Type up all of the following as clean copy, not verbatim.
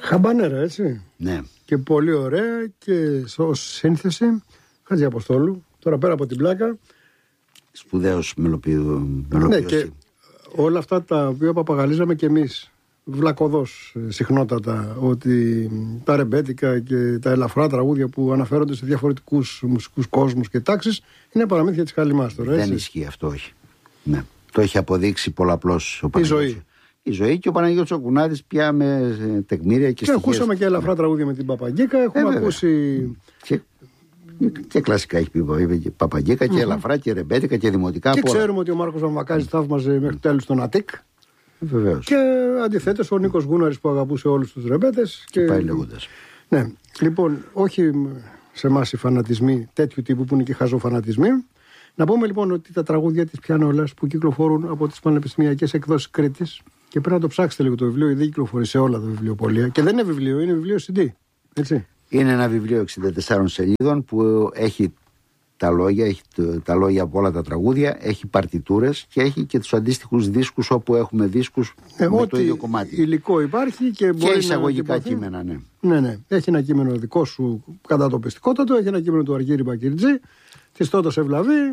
Χαμπανέρα, έτσι. Ναι. Και πολύ ωραία και ως σύνθεση Χατζηαποστόλου. Τώρα πέρα από την πλάκα. Σπουδαίος μελοποιός. Ναι, και όλα αυτά τα οποία παπαγαλίζαμε κι εμείς βλακωδώς συχνότατα, ότι τα ρεμπέτικα και τα ελαφρά τραγούδια που αναφέρονται σε διαφορετικούς μουσικούς κόσμους και τάξεις είναι παραμύθια της Χαλιμάς τώρα, έτσι. Δεν ισχύει αυτό, όχι. Ναι. Το έχει αποδείξει πολλαπλώς ο Παναγιώτης. Η ζωή και ο Παναγιώτης ο Κουνάδης πια με τεκμήρια και στοιχεία. Ακούσαμε και ελαφρά τραγούδια με την Παπαγκίκα, έχουμε ακούσει. Και κλασικά έχει πει και Παπαγκίκα και ελαφρά και ρεμπέτικα και δημοτικά. Και ξέρουμε ότι ο Μάρκος Βαμβακάζης θαύμαζε μέχρι τέλους τον Αττικ. Βεβαίως. Και αντιθέτως ο Νίκος Γούναρης που αγαπούσε όλους τους ρεμπέτες. Και πάει λέγοντας. Ναι, λοιπόν, όχι σε εμάς οι φανατισμοί τέτοιου τύπου που είναι και χαζοφανατισμοί. Να πούμε λοιπόν ότι τα τραγούδια της Πιανόλας που κυκλοφορούν από τις πανεπιστημιακές εκδόσεις Κρήτης, και πρέπει να το ψάξετε λίγο το βιβλίο, δεν κυκλοφορεί σε όλα τα βιβλιοπωλεία. Και δεν είναι βιβλίο, είναι βιβλίο CD. Έτσι. Είναι ένα βιβλίο 64 σελίδων που έχει τα λόγια, έχει τα λόγια από όλα τα τραγούδια, έχει παρτιτούρες και έχει και τους αντίστοιχους δίσκους όπου έχουμε δίσκους με το ίδιο κομμάτι. Υλικό υπάρχει και μπορεί και εισαγωγικά κείμενα, ναι. Ναι. Έχει ένα κείμενο δικό σου κατά το πιστικότατο, έχει ένα κείμενο του Αργύρη Μπακυρτζή, της Τότος Ευλαβή.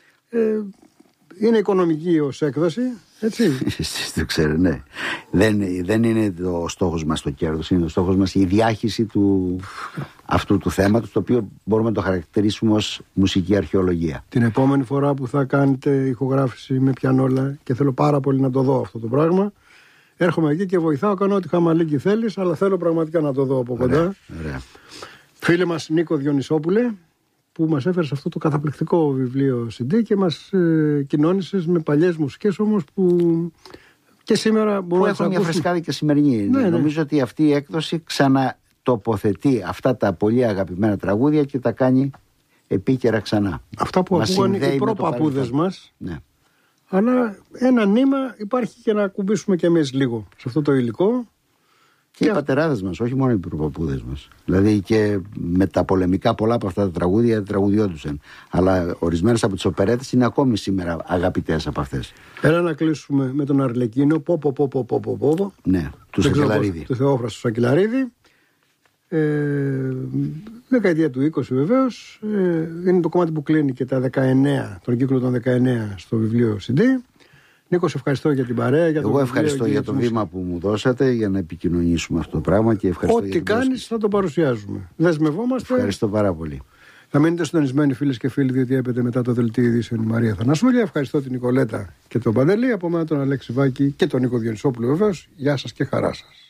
Είναι οικονομική ως έκδοση, έτσι. Το ξέρω, ναι. Δεν είναι ο στόχος μας το κέρδος, είναι ο στόχος μας η διάχυση αυτού του θέματος, το οποίο μπορούμε να το χαρακτηρίσουμε ως μουσική αρχαιολογία. Την επόμενη φορά που θα κάνετε ηχογράφηση με πιανόλα, και θέλω πάρα πολύ να το δω αυτό το πράγμα, έρχομαι εκεί και βοηθάω, κάνω ό,τι χαμαλίκι θέλεις, αλλά θέλω πραγματικά να το δω από κοντά. Ωραία. Φίλε μας Νίκο Διονυσόπουλε, που μας έφερε σε αυτό το καταπληκτικό βιβλίο CD και μας κοινώνησες με παλιές μουσικές όμως που και σήμερα μπορούμε να έχουν μια φρεσκάδα και σημερινή. Ναι. Νομίζω ότι αυτή η έκδοση ξανατοποθετεί αυτά τα πολύ αγαπημένα τραγούδια και τα κάνει επίκαιρα ξανά. Αυτά που ακούγαν οι προπαπούδες μας. Ναι. Αλλά ένα νήμα υπάρχει και να ακουμπήσουμε κι εμείς λίγο σε αυτό το υλικό. Και οι πατεράδες μας, όχι μόνο οι προπαπούδες μας. Δηλαδή και με τα πολεμικά πολλά από αυτά τα τραγούδια τραγουδιόντουσαν. Αλλά ορισμένες από τις οπερέτες είναι ακόμη σήμερα αγαπητές από αυτές. Έλα να κλείσουμε με τον Αρλεκίνο. Πω. Ναι, του Σακελαρίδη. Του Θεόφραστου Σακελαρίδη. Δεκαετία του 20 βεβαίως. Είναι το κομμάτι που κλείνει και τα 19, τον κύκλο των 19 στο βιβλίο CD. Νίκο, σε ευχαριστώ για την παρέα. Εγώ ευχαριστώ για το βήμα που μου δώσατε για να επικοινωνήσουμε αυτό το πράγμα και ευχαριστώ. Ό,τι κάνεις θα το παρουσιάζουμε. Δεσμευόμαστε. Ευχαριστώ πάρα πολύ. Θα μείνετε συντονισμένοι, φίλες και φίλοι, διότι έπεται μετά το δελτίο ειδήσεων η Μαρία Θανασούλια. Ευχαριστώ την Νικολέτα και τον Παντελή. Από μένα τον Αλέξη Βάκη και τον Νίκο Διονυσόπουλο βεβαίως. Γεια σας και χαρά σας.